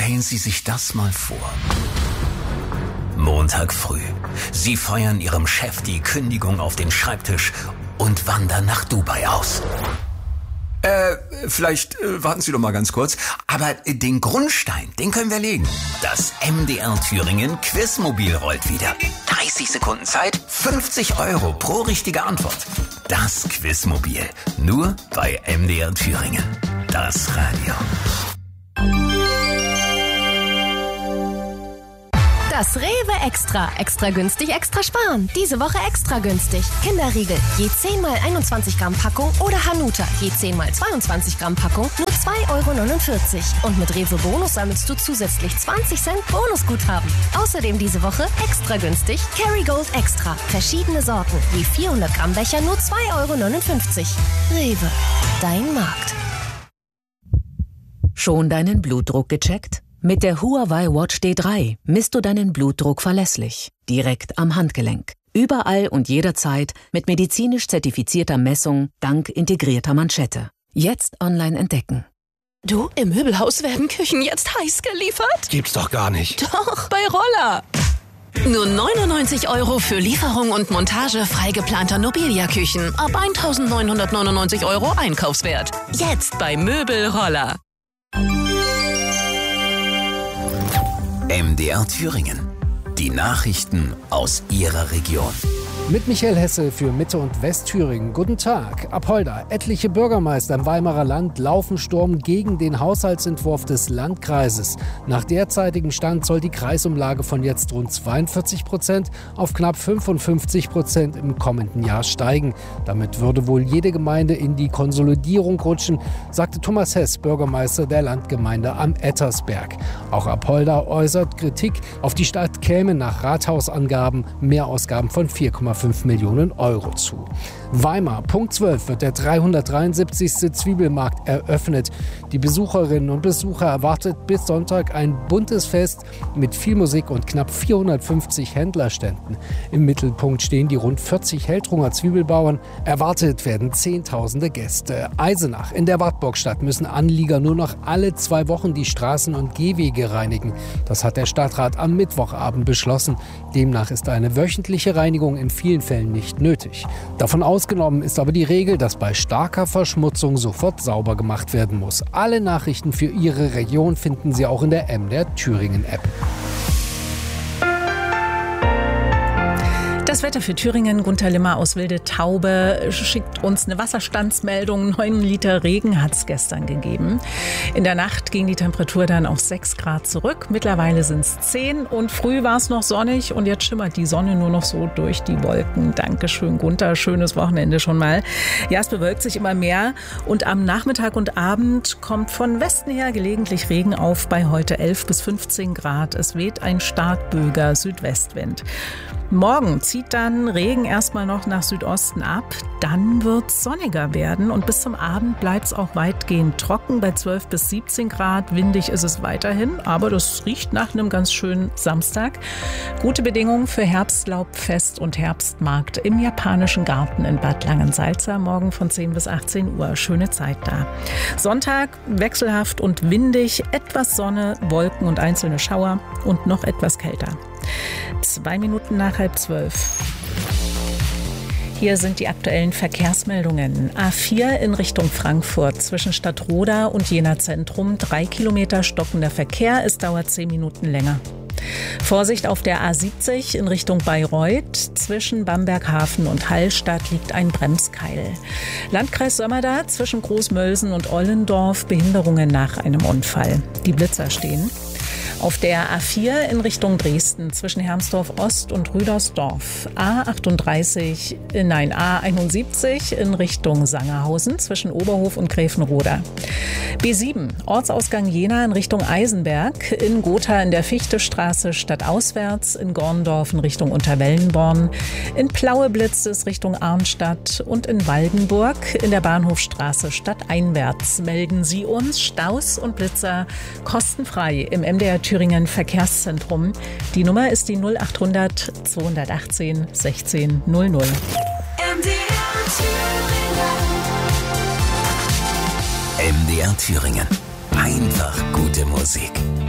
Stellen Sie sich das mal vor. Montag früh. Sie feuern Ihrem Chef die Kündigung auf den Schreibtisch und wandern nach Dubai aus. Vielleicht warten Sie doch mal ganz kurz. Aber den Grundstein, den können wir legen. Das MDR Thüringen Quizmobil rollt wieder. 30 Sekunden Zeit, 50 € pro richtige Antwort. Das Quizmobil. Nur bei MDR Thüringen. Das Radio. Das Rewe Extra. Extra günstig, extra sparen. Diese Woche extra günstig. Kinderriegel, je 10 x 21 Gramm Packung oder Hanuta, je 10 x 22 Gramm Packung, nur 2,49 €. Und mit Rewe Bonus sammelst du zusätzlich 20 Cent Bonusguthaben. Außerdem diese Woche extra günstig Kerrygold Extra. Verschiedene Sorten, je 400 Gramm Becher, nur 2,59 €. Rewe, dein Markt. Schon deinen Blutdruck gecheckt? Mit der Huawei Watch D3 misst du deinen Blutdruck verlässlich, direkt am Handgelenk. Überall und jederzeit mit medizinisch zertifizierter Messung dank integrierter Manschette. Jetzt online entdecken. Du, im Möbelhaus werden Küchen jetzt heiß geliefert? Gibt's doch gar nicht. Doch, bei Roller. Nur 99 € für Lieferung und Montage frei geplanter Nobilia-Küchen. Ab 1.999 € Einkaufswert. Jetzt bei Möbelroller. MDR Thüringen. Die Nachrichten aus Ihrer Region. Mit Michael Hesse für Mitte- und Westthüringen. Guten Tag. Apolda. Etliche Bürgermeister im Weimarer Land laufen Sturm gegen den Haushaltsentwurf des Landkreises. Nach derzeitigem Stand soll die Kreisumlage von jetzt rund 42% auf knapp 55% im kommenden Jahr steigen. Damit würde wohl jede Gemeinde in die Konsolidierung rutschen, sagte Thomas Hess, Bürgermeister der Landgemeinde am Ettersberg. Auch Apolda äußert Kritik. Auf die Stadt kämen nach Rathausangaben Mehrausgaben von 4,5 Millionen € zu. Weimar, Punkt 12 wird der 373. Zwiebelmarkt eröffnet. Die Besucherinnen und Besucher erwartet bis Sonntag ein buntes Fest mit viel Musik und knapp 450 Händlerständen. Im Mittelpunkt stehen die rund 40 Heldrunger Zwiebelbauern. Erwartet werden Zehntausende Gäste. Eisenach. In der Wartburgstadt müssen Anlieger nur noch alle 2 Wochen die Straßen und Gehwege reinigen. Das hat der Stadtrat am Mittwochabend beschlossen. Demnach ist eine wöchentliche Reinigung in vielen Fällen nicht nötig. Davon ausgenommen ist aber die Regel, dass bei starker Verschmutzung sofort sauber gemacht werden muss. Alle Nachrichten für Ihre Region finden Sie auch in der MDR Thüringen App. Das Wetter für Thüringen. Gunter Limmer aus Wilde Taube schickt uns eine Wasserstandsmeldung. 9 Liter Regen hat es gestern gegeben. In der Nacht ging die Temperatur dann auf 6 Grad zurück. Mittlerweile sind es 10 und früh war es noch sonnig und jetzt schimmert die Sonne nur noch so durch die Wolken. Dankeschön, Gunter. Schönes Wochenende schon mal. Ja, es bewölkt sich immer mehr und am Nachmittag und Abend kommt von Westen her gelegentlich Regen auf bei heute 11 bis 15 Grad. Es weht ein starkböiger Südwestwind. Morgen zieht dann Regen erstmal noch nach Südosten ab, dann wird es sonniger werden und bis zum Abend bleibt es auch weitgehend trocken bei 12 bis 17 Grad. Windig ist es weiterhin, aber das riecht nach einem ganz schönen Samstag. Gute Bedingungen für Herbstlaubfest und Herbstmarkt im Japanischen Garten in Bad Langensalza, morgen von 10 bis 18 Uhr. Schöne Zeit da. Sonntag wechselhaft und windig, etwas Sonne, Wolken und einzelne Schauer und noch etwas kälter. 2 Minuten nach 11:30. Hier sind die aktuellen Verkehrsmeldungen. A4 in Richtung Frankfurt zwischen Stadtroda und Jena Zentrum. 3 Kilometer stockender Verkehr. Es dauert 10 Minuten länger. Vorsicht auf der A70 in Richtung Bayreuth. Zwischen Bamberghafen und Hallstatt liegt ein Bremskeil. Landkreis Sömmerda zwischen Großmölsen und Ollendorf. Behinderungen nach einem Unfall. Die Blitzer stehen. Auf der A4 in Richtung Dresden zwischen Hermsdorf Ost und Rüdersdorf. A71 in Richtung Sangerhausen zwischen Oberhof und Gräfenroda. B7 Ortsausgang Jena in Richtung Eisenberg. In Gotha in der Fichtestraße stadtauswärts. In Gorndorf in Richtung Unterwellenborn. In Plaueblitzes Richtung Arnstadt. Und in Waldenburg in der Bahnhofstraße stadteinwärts. Melden Sie uns Staus und Blitzer kostenfrei im MDR Thüringen Verkehrszentrum. Die Nummer ist die 0800 218 16 00. MDR Thüringen. MDR Thüringen. Einfach gute Musik.